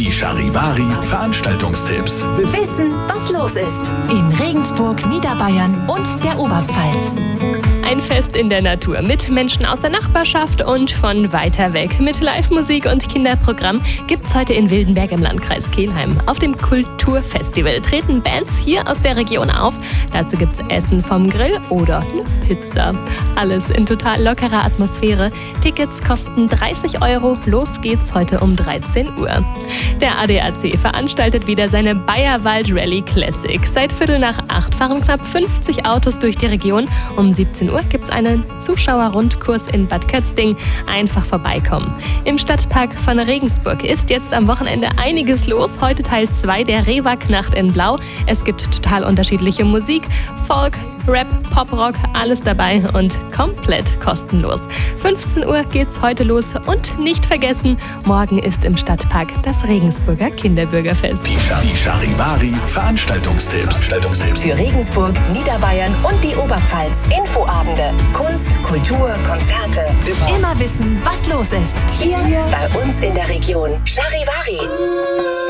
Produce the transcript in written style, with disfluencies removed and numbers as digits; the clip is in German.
Die Charivari Veranstaltungstipps. Wissen, was los ist. In Regensburg, Niederbayern und der Oberpfalz. Ein Fest in der Natur mit Menschen aus der Nachbarschaft und von weiter weg. Mit Live-Musik und Kinderprogramm gibt's heute in Wildenberg im Landkreis Kelheim. Auf dem Kulturfestival treten Bands hier aus der Region auf. Dazu gibt's Essen vom Grill oder eine Pizza. Alles in total lockerer Atmosphäre. Tickets kosten 30 €. Los geht's heute um 13 Uhr. Der ADAC veranstaltet wieder seine Bayerwald Rally Classic. Seit 7:45 fahren knapp 50 Autos durch die Region. Um 17 Uhr gibt's einen Zuschauerrundkurs in Bad Kötzding. Einfach vorbeikommen. Im Stadtpark von Regensburg ist jetzt am Wochenende einiges los. Heute Teil 2 der Rehwag-Nacht in Blau. Es gibt total unterschiedliche Musik, Folk, Rap, Pop-Rock, alles dabei und komplett kostenlos. 15 Uhr geht's heute los und nicht vergessen, morgen ist im Stadtpark das Regensburger Kinderbürgerfest. Die Charivari Veranstaltungstipps. Für Regensburg, Niederbayern und die Oberpfalz. Infoabende, Kunst, Kultur, Konzerte. Immer wissen, was los ist. Hier bei uns in der Region. Charivari.